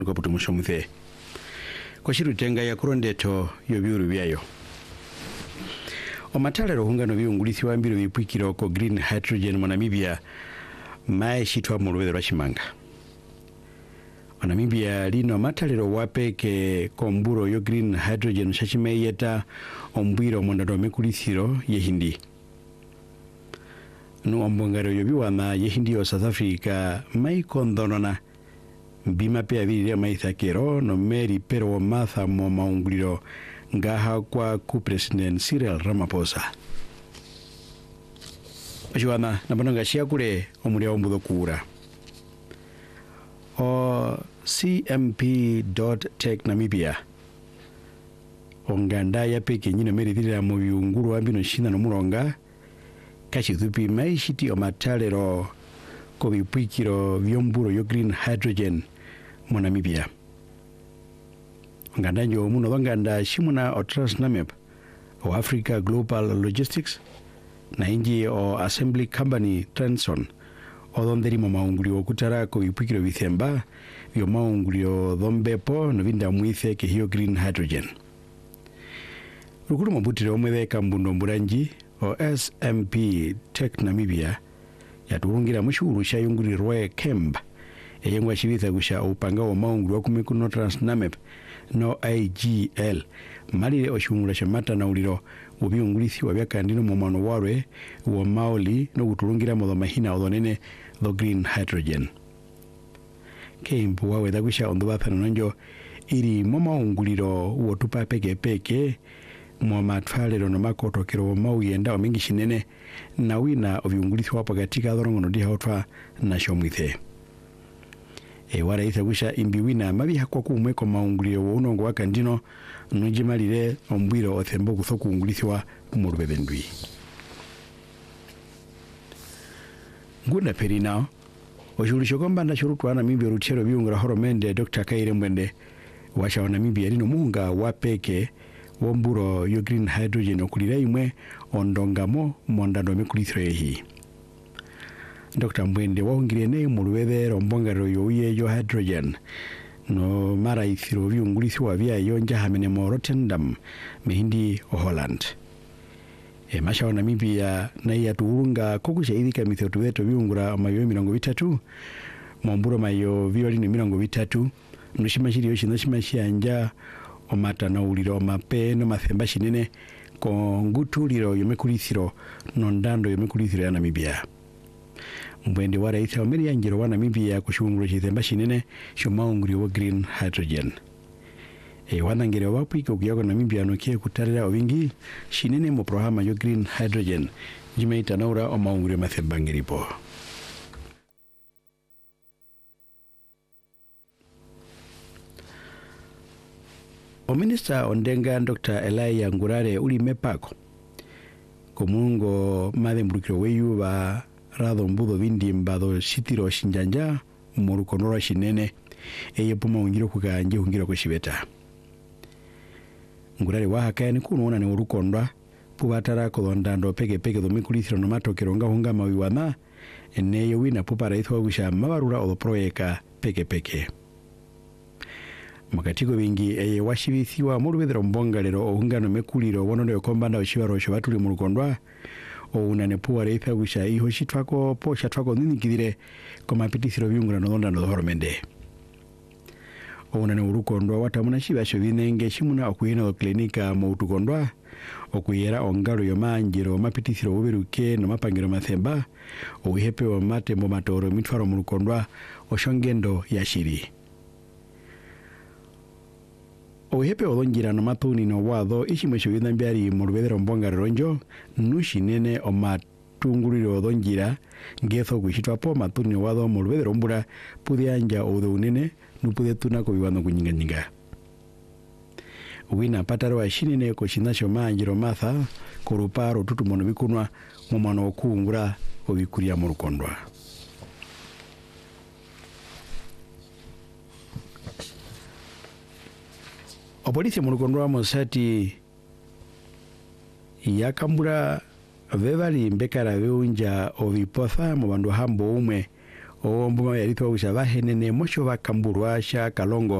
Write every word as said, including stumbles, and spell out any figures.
kwa putumusho muthe kwa shiru tenga ya kurondeto yobiuru byayo omatalero hungano byungulisi wa mbiro bipwikiro ko green hydrogen mu Namibia mae shitwa mu lubero lwa Shimanga. Namibia lino matalero wapeke komburo yo green hydrogen shachimeyeta ombwiro mondado mekulisiro yehindi no ombongaro yobiwana yehindi o South Africa mai kondonona bima pe abiri maithakero no meri pero matha mo maunguliro ngaha kwa ku president Cyril Ramaphosa Joana nabonanga shiakure omuri ombudo kura o c m p dot tech Namibia onganda ya peke nyine meri dira mu biunguru ambino shina no muronga kachithupi maishiti o matalero ko bipwikiro byomburo yo green hydrogen mu Namibia nganda nyo muno banganda shimuna o Transnamib o Africa Global Logistics na inji o Assembly Company Transon o donderi mo maungulio okutara ko bipwikiro bithemba byo maungulio dhombepo no vinda muithe ke hiyo green hydrogen rukuru mabutire omwethe kambundo mburanji o S M P Tech Namibia yaturungira mushuru shayungurirwe Kemba eyengwa shibitha gusha upanga wa maungulio kumikuno Transnamib no I G L malire oshungula shamata na uliro ubiungulisi wa byakandino mu mano warwe wa maoli no guturungira mo mahina odonene the green hydrogen kembu wawe dagusha ondoba panonjo iri mo maunguliro wotupa peke peke mo matwalero no makotokero mau yenda omingi shinene na wina obiungulisi wa pagatika dorongo ndi hautwa na shomwithe e wara ithagusha imbiwina mabi hakwa kumwe ko maunguliro wo unongo wakandino nujimalire ombwiro othembo guthoku ungulisiwa mu rubebendwi nguna perina ojulisho komba na shurutwa na Namibia rutero biungra horomende Doctor Kaire Mwende washa Namibia lino munga wapeke womburo yo green hydrogen okulira imwe ondongamo mondando mekulisiro ehi Doctor Mwende wahungire ne mu rubebero mbongaro yo yo hydrogen no mara ithiro biungulisi wa bya yonja hamene mo Rotterdam mehindi o Holland e masha wa Namibia na ya tuunga kokusha idika mithoto beto biungura mayo mirongo bitatu momburo mayo violi ni mirongo bitatu nushimashiri yoshi nashimashia anja o mata na uliro mape no mathemba shinene ko ngutuliro yomekulisiro no ndando yomekulisiro ya Namibia Mwende wara itha omeri yanjiro wa Namibia kushunguro chithemba shinene shumaunguri wa green hydrogen. E wanangere wapwika ukiyako Namibia nokie kutarira wingi shinene mo programa yo green hydrogen jimeita naura o maunguri mathemba ngiripo. O Minister Ondenga Doctor Elijah Ngurare uli mepako komungo madhe mburukiro weyu wa radho mbudo vindi mbado shitiro shinjanja murukonora shinene eye puma ungiro kukanje ungiro kushibeta Ngurare wahakaya ni kunuona ni urukondwa pubatara kodondando peke peke domikulisiro no matokero nga hunga mawiwana eneyo wina pupara ithwa gusha mabarura odo proyeka peke peke makatiko bingi eye washibithiwa mu rubedero mbongalero ohungano mekuliro wonone okombanda oshibaro shobatuli mu rukondwa o unane puwa reitha gusha iho shitwako po shatwako nini kidire koma pitisiro biungura no donda no hormende o unane urukondwa watamuna shiba shovinenge shimuna okuyena o klinika mo utukondwa okuyera ongalo yo manjiro mapitisiro uberuke no mapangiro mathemba o ihepe wa mate mo matoro mitwaro mu rukondwa o shongendo ya shiri Ohepe odonjira no matuni no wado ishimwesho yindambiari mu rubedero mbonga ronjo nushinene o matunguriro odonjira ngetho gushitwa po matuni no wado mu rubedero mbura pudianja odo unene nupude tuna ko biwano kunyinga nyinga wina pataro wa shinene ko shinasho manjiro matha koruparo tutumono bikunwa mu mano okungura obikuria mu rukondwa Opolisi mulukondwa mosati yakambura vevali mbekara veunja ovipotha mu bandu hambo umwe ombuma yalitwa usha bahenene mosho bakamburwa sha kalongo